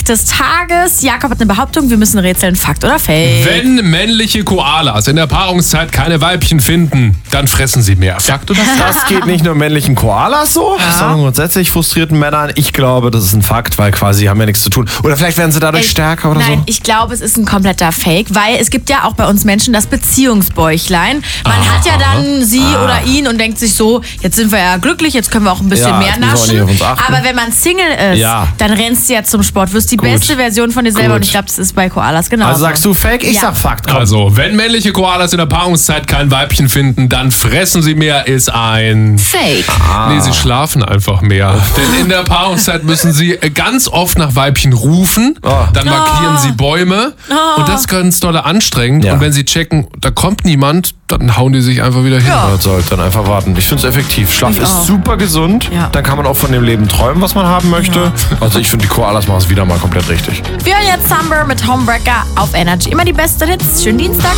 des Tages. Jakob hat eine Behauptung, wir müssen rätseln, Fakt oder Fake. Wenn männliche Koalas in der Paarungszeit keine Weibchen finden, dann fressen sie mehr. Fakt oder Fake? Das geht nicht nur männlichen Koalas so, sondern grundsätzlich frustrierten Männern. Ich glaube, das ist ein Fakt, weil quasi haben ja nichts zu tun. Oder vielleicht werden sie dadurch stärker oder Nein, so. ich glaube, es ist ein kompletter Fake, weil es gibt ja auch bei uns Menschen das Beziehungsbäuchlein. Man hat ja dann sie oder ihn und denkt sich so, jetzt sind wir ja glücklich, jetzt können wir auch ein bisschen mehr jetzt müssen wir auch nicht naschen. auf uns achten. Aber wenn man Single ist, dann rennst du ja zum Sport, wirst die beste Version von dir selber. Und ich glaube, das ist bei Koalas genauso. Also sagst du Fake, ich sag Fakt. Komm. Also, wenn männliche Koalas in der Paarungszeit kein Weibchen finden, dann fressen sie mehr, ist ein Fake. Nee, sie schlafen einfach mehr. Denn in der Paarungszeit müssen sie ganz oft nach Weibchen rufen, dann markieren sie Bäume und das ganz doll anstrengend. Ja. Und wenn sie checken, da kommt niemand, dann hauen die sich einfach wieder hin. Man sollte dann einfach warten. Ich finde es effektiv. Schlaf ist super gesund. Ja. Dann kann man auch von dem Leben träumen, was man haben möchte. Also ich finde, die Koalas machen es wieder mal komplett richtig. Wir hören jetzt Summer mit Homebreaker auf Energy. Immer die besten Hits. Schönen Dienstag.